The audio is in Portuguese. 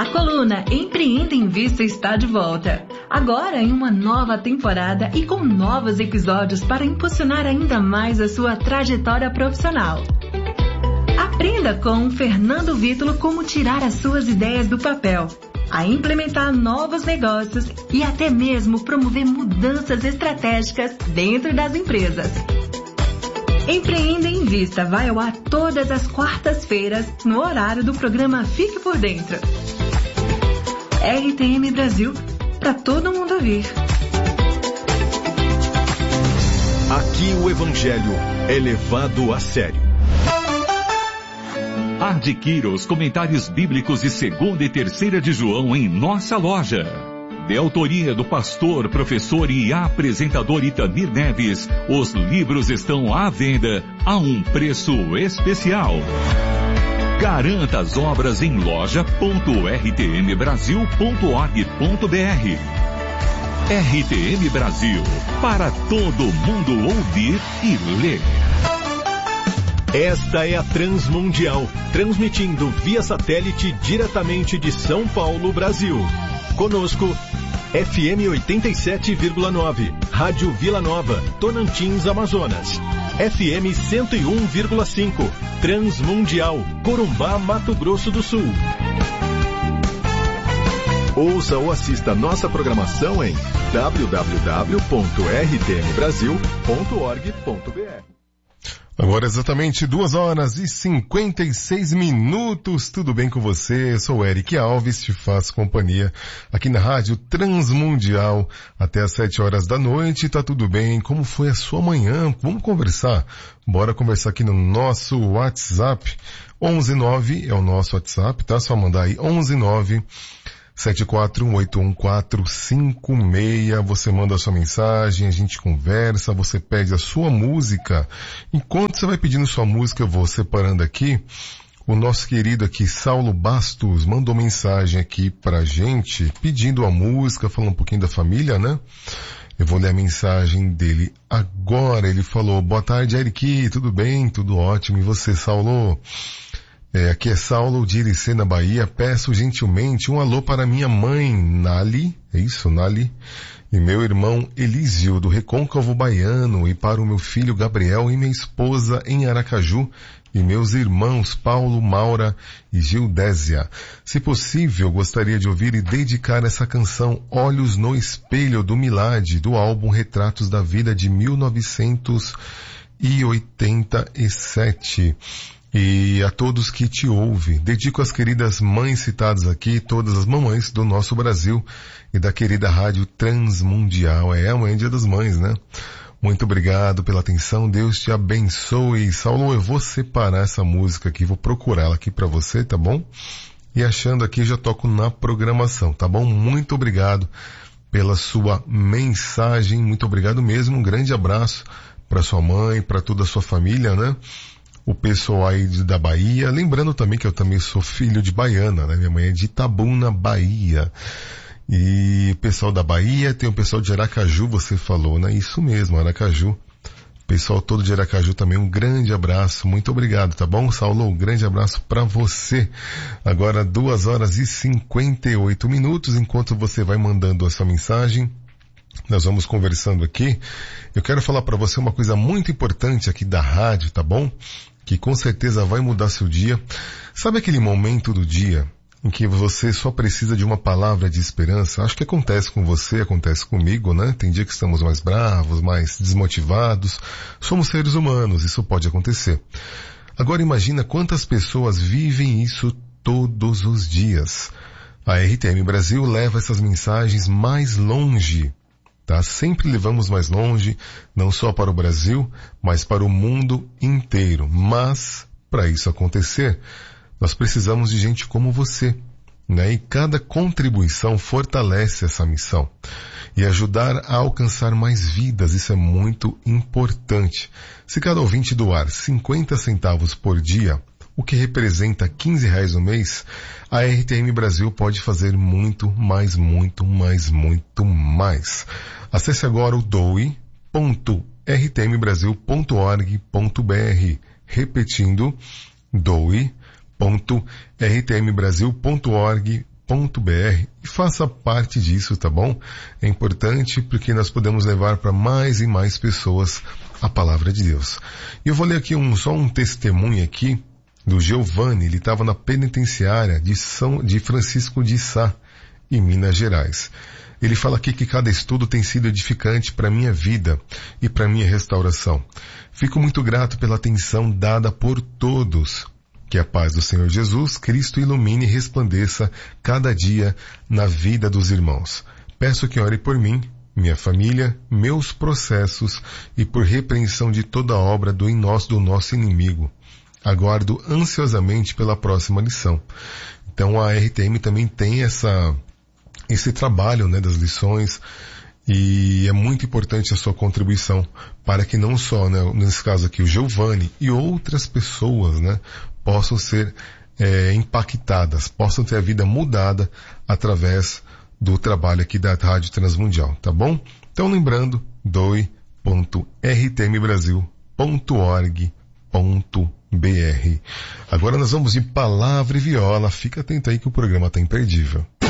A coluna Empreenda em Vista está de volta. Agora em uma nova temporada e com novos episódios para impulsionar ainda mais a sua trajetória profissional. Aprenda com Fernando Vítulo como tirar as suas ideias do papel, a implementar novos negócios e até mesmo promover mudanças estratégicas dentro das empresas. Empreenda em Vista vai ao ar todas as quartas-feiras no horário do programa Fique por Dentro. RTM Brasil, para todo mundo ouvir. Aqui o Evangelho é levado a sério. Adquira os comentários bíblicos de 2ª e 3ª de João em nossa loja. De autoria do pastor, professor e apresentador Itamir Neves, os livros estão à venda a um preço especial. Garanta as obras em loja.rtmbrasil.org.br. RTM Brasil, para todo mundo ouvir e ler. Esta é a Transmundial, transmitindo via satélite diretamente de São Paulo, Brasil. Conosco, FM 87,9, Rádio Vila Nova, Tonantins, Amazonas. FM 101,5, Transmundial, Corumbá, Mato Grosso do Sul. Ouça ou assista nossa programação em www.rtmbrasil.org.br. Agora exatamente 2h56. Tudo bem com você? Eu sou o Eric Alves, te faço companhia aqui na Rádio Transmundial até às 7h da noite. Tá tudo bem? Como foi a sua manhã? Vamos conversar? Bora conversar aqui no nosso WhatsApp. 119 é o nosso WhatsApp, tá? Só mandar aí 119-7481-456, você manda a sua mensagem, a gente conversa, você pede a sua música. Enquanto você vai pedindo sua música, eu vou separando aqui. O nosso querido aqui, Saulo Bastos, mandou mensagem aqui pra gente, pedindo a música, falando um pouquinho da família, né? Eu vou ler a mensagem dele agora. Ele falou: boa tarde, Eric, tudo bem? Tudo ótimo. E você, Saulo? Aqui é Saulo de Iricena, Bahia. Peço gentilmente um alô para minha mãe, Nali, é isso, Nali, e meu irmão Elísio, do Recôncavo Baiano, e para o meu filho Gabriel e minha esposa em Aracaju, e meus irmãos Paulo, Maura e Gildésia. Se possível, gostaria de ouvir e dedicar essa canção Olhos no Espelho, do Milad, do álbum Retratos da Vida de 1987. E a todos que te ouvem, dedico às queridas mães citadas aqui, todas as mamães do nosso Brasil e da querida Rádio Transmundial. É amanhã, Dia das Mães, né? Muito obrigado pela atenção, Deus te abençoe. Saulo, eu vou separar essa música aqui, vou procurar ela aqui pra você, tá bom? E achando aqui, já toco na programação, tá bom? Muito obrigado pela sua mensagem, muito obrigado mesmo, um grande abraço pra sua mãe, pra toda a sua família, né? O pessoal aí da Bahia, lembrando também que eu também sou filho de baiana, né? Minha mãe é de Itabuna, Bahia. E o pessoal da Bahia, tem o pessoal de Aracaju, você falou, né? Isso mesmo, Aracaju. Pessoal todo de Aracaju também, um grande abraço, muito obrigado, tá bom? Saulo, um grande abraço pra você. Agora 2h58, enquanto você vai mandando essa mensagem, nós vamos conversando aqui. Eu quero falar para você uma coisa muito importante aqui da rádio, tá bom? Que com certeza vai mudar seu dia. Sabe aquele momento do dia em que você só precisa de uma palavra de esperança? Acho que acontece com você, acontece comigo, né? Tem dia que estamos mais bravos, mais desmotivados. Somos seres humanos, isso pode acontecer. Agora imagina quantas pessoas vivem isso todos os dias. A RTM Brasil leva essas mensagens mais longe. Tá? Sempre levamos mais longe, não só para o Brasil, mas para o mundo inteiro. Mas, para isso acontecer, nós precisamos de gente como você, né? E cada contribuição fortalece essa missão. E ajudar a alcançar mais vidas, isso é muito importante. Se cada ouvinte doar 50 centavos por dia, o que representa R$15 no mês, a RTM Brasil pode fazer muito mais. Acesse agora o doe.rtmbrasil.org.br, repetindo, doe.rtmbrasil.org.br. e faça parte disso, tá bom? É importante porque nós podemos levar para mais e mais pessoas a palavra de Deus. E eu vou ler aqui só um testemunho aqui do Giovanni. Ele estava na penitenciária de Francisco de Sá, em Minas Gerais. Ele fala aqui que cada estudo tem sido edificante para a minha vida e para a minha restauração. Fico muito grato pela atenção dada por todos. Que a paz do Senhor Jesus Cristo ilumine e resplandeça cada dia na vida dos irmãos. Peço que ore por mim, minha família, meus processos e por repreensão de toda obra do nosso inimigo. Aguardo ansiosamente pela próxima lição. Então a RTM também tem esse trabalho, né, das lições, e é muito importante a sua contribuição para que não só, né, nesse caso aqui, o Giovanni e outras pessoas, né, possam ser impactadas, possam ter a vida mudada através do trabalho aqui da Rádio Transmundial, tá bom? Então lembrando, doe.rtmbrasil.org.br. Agora nós vamos de Palavra e Viola, fica atento aí que o programa tá imperdível.